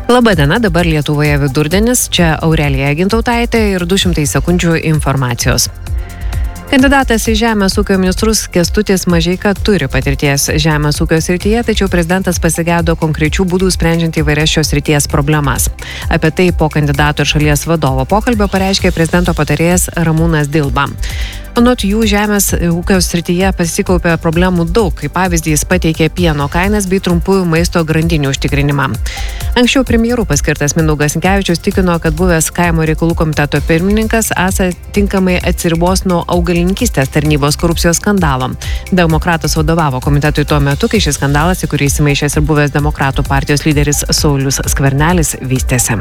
Labadiena, dabar Lietuvoje vidurdienis, čia Aurelija Gintautaitė ir 200 sekundžių informacijos. Kandidatas į Žemės ūkio ministrus Kęstutis Mažeika turi patirties žemės ūkio srityje, tačiau prezidentas pasigėdo konkrečių būdų sprendžiant įvairias šios srities problemas. Apie tai po kandidato ir šalies vadovo pokalbio pareiškė prezidento patarėjas Ramūnas Dilba. Anot jų žemės ūkio srityje pasikaupė problemų daug, kaip pavyzdį jis pateikė pieno kainas bei trumpųjų maisto grandinių užtikrinimą. Anksčiau premjeru paskirtas Mindaugas Sinkevičius tikino, kad buvęs kaimo reikalų komiteto pirmininkas esą tinkamai atsiribos nuo augalininkystės tarnybos korupcijos skandalo. Demokratas vadovavo komitetui tuo metu, kai šis skandalas, į kurį įsimaišęs ir buvęs Demokratų partijos lyderis Saulius Skvernelis, vystėsi.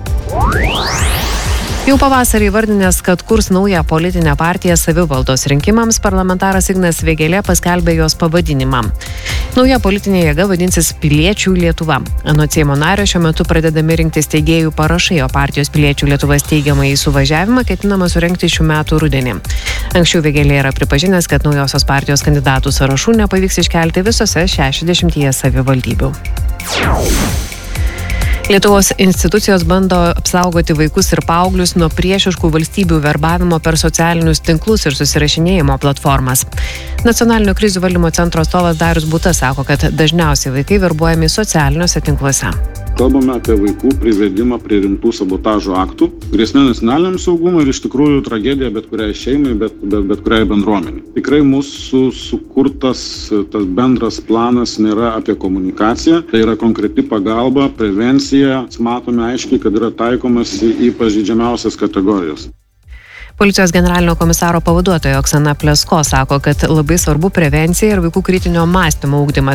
Jau pavasarį įvardinęs, kad kurs naują politinę partiją savivaldos rinkimams, parlamentaras Ignas Vėgėlė paskelbė jos pavadinimą. Nauja politinė jėga vadinsis Piliečių Lietuva. Anot Seimo nario šiuo metu pradedami rinkti steigėjų parašai, o partijos Piliečių Lietuva steigiamąjį suvažiavimą ketinama surengti šių metų rudenį. Anksčiau Vėgėlė yra pripažinęs, kad naujosios partijos kandidatų sąrašų nepavyks iškelti visose 60 savivaldybių. Lietuvos institucijos bando apsaugoti vaikus ir paauglius nuo priešiškų valstybių verbavimo per socialinius tinklus ir susirašinėjimo platformas. Nacionalinio krizių valdymo centro atstovas Darius Buta sako, kad dažniausiai vaikai verbuojami socialiniuose tinkluose. Kalbame apie vaikų privedimą prie rimtų sabotažo aktų, grėsmė nacionaliniam saugumui ir iš tikrųjų tragedija bet kuriai šeimai, bet kuriai bendruomeniai. Tikrai mūsų sukurtas tas bendras planas nėra apie komunikaciją, tai yra konkreti pagalba, prevencija. Matome aiškiai, kad yra taikomas į pažeidžiamiausias kategorijas. Policijos generalinio komisaro pavaduotoja Oksana Plesko sako, kad labai svarbu prevencija ir vaikų kritinio mąstymo ugdymas,